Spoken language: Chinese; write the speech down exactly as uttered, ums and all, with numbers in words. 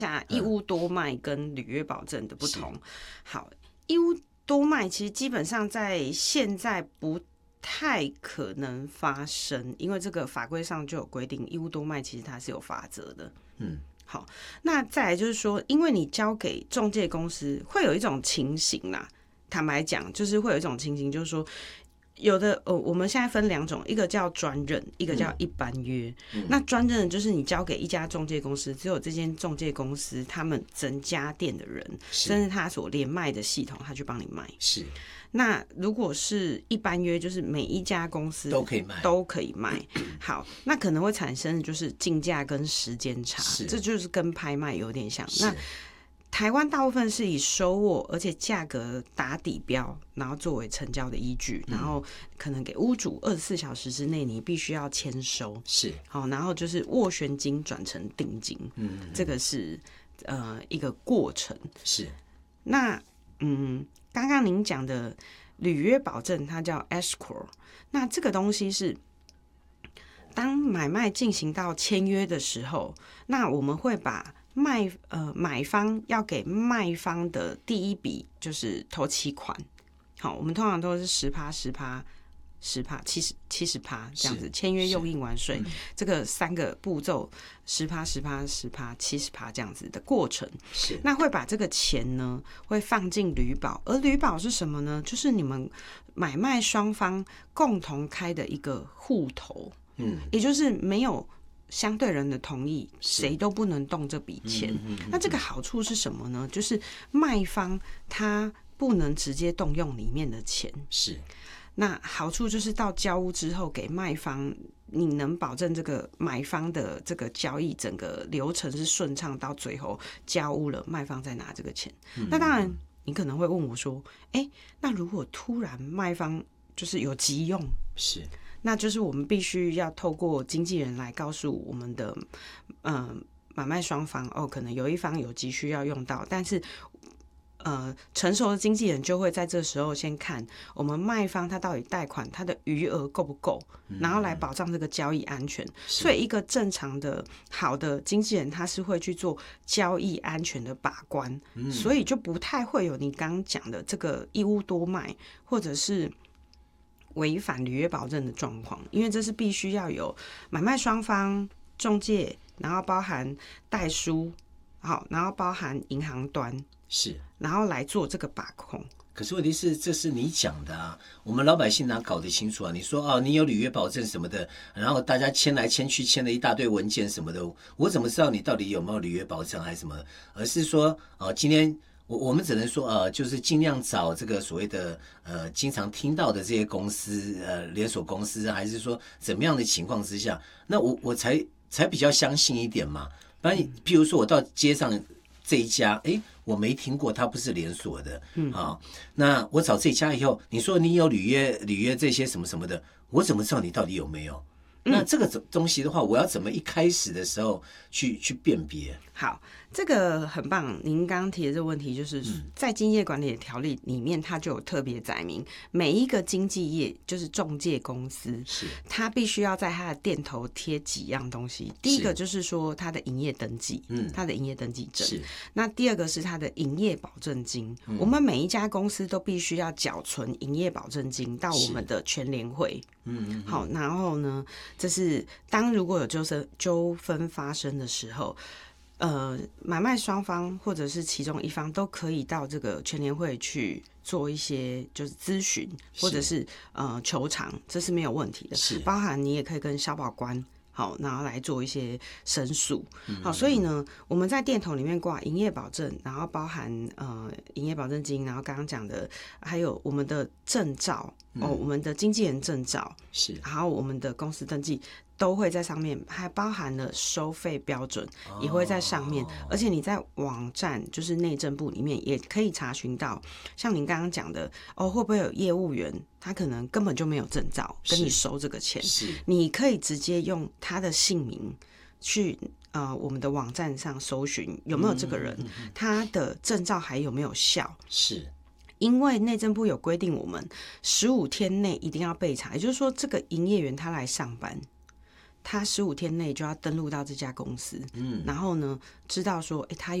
下一屋多卖跟履约保证的不同。好，一屋多卖其实基本上在现在不太可能发生，因为这个法规上就有规定，一屋多卖其实它是有法则的。嗯，好，那再来就是说，因为你交给中介公司，会有一种情形啦。坦白讲，就是会有一种情形，就是说。有的呃，我们现在分两种，一个叫专任，一个叫一般约。嗯、那专任就是你交给一家中介公司，只有这间中介公司他们整家店的人，甚至他所连卖的系统，他去帮你卖。是。那如果是一般约，就是每一家公司都可以卖， 都可以卖。好，那可能会产生就是竞价跟时间差，这就是跟拍卖有点像。那台湾大部分是以收握，而且价格打底标，然后作为成交的依据，然后可能给屋主二十四小时之内你必须要签收，是好，然后就是斡旋金转成定金，嗯，这个是呃一个过程。是，那嗯，刚刚您讲的履约保证，它叫 escrow， 那这个东西是。当买卖进行到签约的时候，那我们会把卖呃买方要给卖方的第一笔就是头期款，好，我们通常都是十趴、十趴、十趴、七十七十趴这样子，签约用印完税，嗯、这个三个步骤，十趴、十趴、十趴、七十趴这样子的过程。是，那会把这个钱呢，会放进履保，而履保是什么呢？就是你们买卖双方共同开的一个户头。嗯，也就是没有相对人的同意，谁都不能动这笔钱。嗯嗯嗯、那这个好处是什么呢？就是卖方他不能直接动用里面的钱。是，那好处就是到交屋之后给卖方，你能保证这个买方的这个交易整个流程是顺畅，到最后交屋了，卖方再拿这个钱。嗯、那当然，你可能会问我说：“哎、欸，那如果突然卖方就是有急用，是？”那就是我们必须要透过经纪人来告诉我们的，呃，买卖双方哦，可能有一方有急需要用到，但是，呃，成熟的经纪人就会在这时候先看我们卖方他到底贷款他的余额够不够，然后来保障这个交易安全。所以，一个正常的好的经纪人他是会去做交易安全的把关，嗯、所以就不太会有你刚刚讲的这个一屋多卖，或者是。违反履约保证的状况，因为这是必须要有买卖双方、中介，然后包含代书，好，然后包含银行端，是，然后来做这个把控。 可是问题是，这是你讲的啊，我们老百姓哪搞得清楚啊？你说哦，你有履约保证什么的，然后大家签来签去，签了一大堆文件什么的，我怎么知道你到底有没有履约保证还是什么？而是说，哦，今天。我我们只能说，呃，就是尽量找这个所谓的呃，经常听到的这些公司，呃，连锁公司，还是说怎么样的情况之下，那我我才才比较相信一点嘛。不然，譬如说我到街上这一家，哎，我没听过，它不是连锁的，嗯啊，那我找这家以后，你说你有履约履约这些什么什么的，我怎么知道你到底有没有？那这个东西的话，我要怎么一开始的时候去去辨别？ 好，这个很棒。您刚刚提的这个问题，就是在经业管理的条例里面，它就有特别载明，每一个经纪业就是中介公司，是它必须要在它的店头贴几样东西。第一个就是说它的营业登记，嗯，它的营业登记证。是那第二个是它的营业保证金，嗯、我们每一家公司都必须要缴存营业保证金到我们的全联会。嗯, 嗯, 嗯，好，然后呢，这是当如果有纠纷纠纷发生的时候，呃，买卖双方或者是其中一方都可以到这个全联会去做一些就是咨询，或者是呃求偿，这是没有问题的。是，包含你也可以跟消保官。好，然后来做一些申诉。好，所以呢，我们在店头里面挂营业保证，然后包含呃营业保证金，然后刚刚讲的还有我们的证照、嗯、哦，我们的经纪人证照是，然后我们的公司登记都会在上面，还包含了收费标准也会在上面，哦、而且你在网站就是内政部里面也可以查询到，像您刚刚讲的哦，会不会有业务员？他可能根本就没有证照跟你收这个钱，是你可以直接用他的姓名去呃我们的网站上搜寻有没有这个人，嗯嗯嗯、他的证照还有没有效？是。因为内政部有规定，我们十五天内一定要备查，也就是说，这个营业员他来上班， 他十五天内就要登录到这家公司，嗯，然后呢，知道说，哎、欸，他